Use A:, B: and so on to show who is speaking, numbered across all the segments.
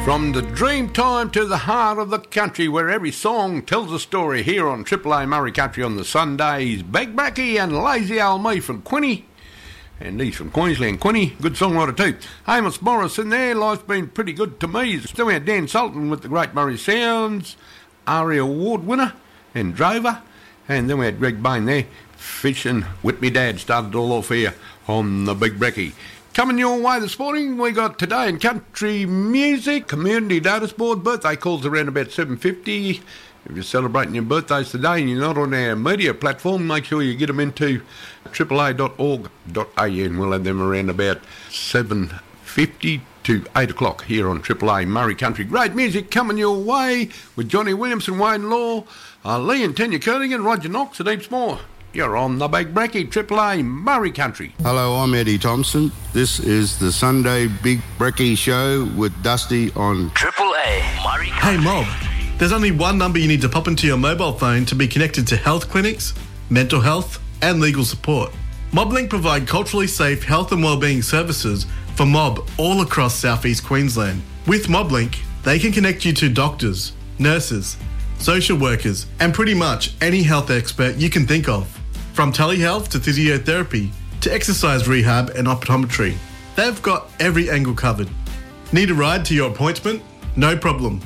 A: From the dream time to the heart of the country, where every song tells a story, here on Triple A Murray Country on the Sundays. Big Bracky and Lazy Old Me from Quinny. And he's from Queensland, Quinny. Good songwriter too. Amos Morris in there. Life's been pretty good to me. Then we had Dan Sultan with the Great Murray Sounds, ARIA Award winner and Drover. And then we had Greg Bain there, fishing with me dad. Started all off here on the Big Bracky. Coming your way this morning, we got Today in Country Music, Community Notice Board, birthday calls around about 7:50. If you're celebrating your birthdays today and you're not on our media platform, make sure you get them into aaa.org.au, and we'll have them around about 7:50 to 8 o'clock here on Triple A Murray Country. Great music coming your way with Johnny Williamson, Wayne Law, Lee and Tanya Kernigan, Roger Knox and heaps more. You're on the Big Bracky, Triple A Murray Country.
B: Hello, I'm Eddie Thompson. This is the Sunday Big Bracky Show with Dusty on
C: Triple A Murray Country.
D: Hey Mob, there's only one number you need to pop into your mobile phone to be connected to health clinics, mental health and legal support. MobLink provide culturally safe health and wellbeing services for mob all across southeast Queensland. With MobLink, they can connect you to doctors, nurses, social workers and pretty much any health expert you can think of. From telehealth to physiotherapy to exercise rehab and optometry, they've got every angle covered. Need a ride to your appointment? No problem.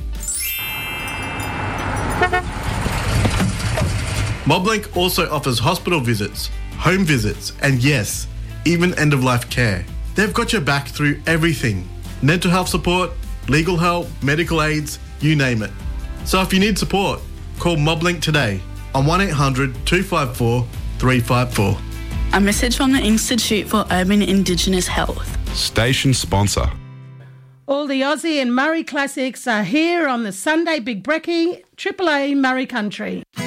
D: MobLink also offers hospital visits, home visits, and yes, even end-of-life care. They've got your back through everything. Mental health support, legal help, medical aids, you name it. So if you need support, call MobLink today on 1-800-254-354.
E: A message from the Institute for Urban Indigenous Health.
F: Station sponsor.
G: All the Aussie and Murray classics are here on the Sunday Big Bracky, Triple A Murray Country.